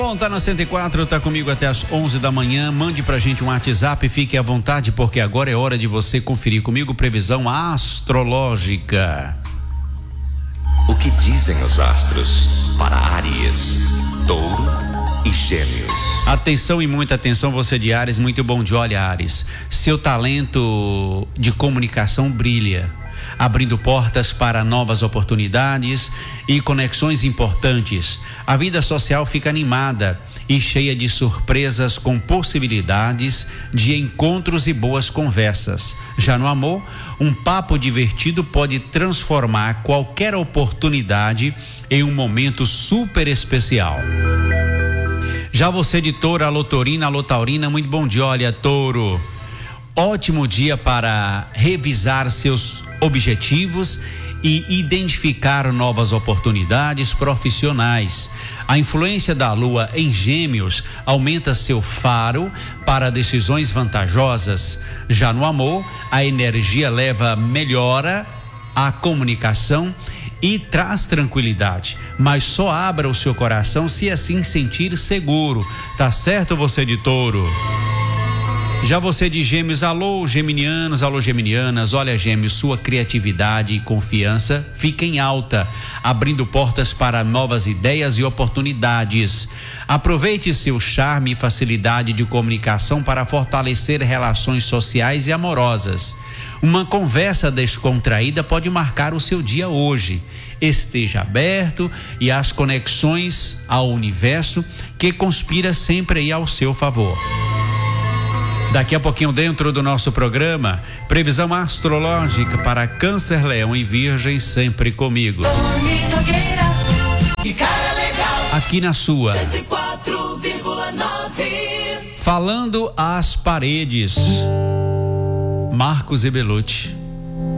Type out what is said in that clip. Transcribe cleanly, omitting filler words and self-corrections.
Bom, tá na 104, tá comigo até as 11 da manhã. Mande pra gente um WhatsApp, fique à vontade, porque agora é hora de você conferir comigo previsão astrológica. O que dizem os astros para Áries, Touro e Gêmeos? Atenção e muita atenção, você de Áries, muito bom dia. Olha, Áries, seu talento de comunicação brilha, abrindo portas para novas oportunidades e conexões importantes. A vida social fica animada e cheia de surpresas, com possibilidades de encontros e boas conversas. Já no amor, um papo divertido pode transformar qualquer oportunidade em um momento super especial. Já você de Touro, alô Taurina, alô Taurina, muito bom dia. Olha, Touro, ótimo dia para revisar seus objetivos e identificar novas oportunidades profissionais. A influência da Lua em Gêmeos aumenta seu faro para decisões vantajosas. Já no amor, a energia melhora a comunicação e traz tranquilidade, mas só abra o seu coração se assim sentir seguro. Tá certo, você de Touro? Já você de Gêmeos, alô geminianos, alô geminianas, olha, Gêmeos, sua criatividade e confiança fiquem alta, abrindo portas para novas ideias e oportunidades. Aproveite seu charme e facilidade de comunicação para fortalecer relações sociais e amorosas. Uma conversa descontraída pode marcar o seu dia hoje. Esteja aberto e às conexões ao universo, que conspira sempre aí ao seu favor. Daqui a pouquinho, dentro do nosso programa, previsão astrológica para Câncer, Leão e Virgem, sempre comigo. Aqui na sua 104,9. Falando às paredes, Marcos e Belucci.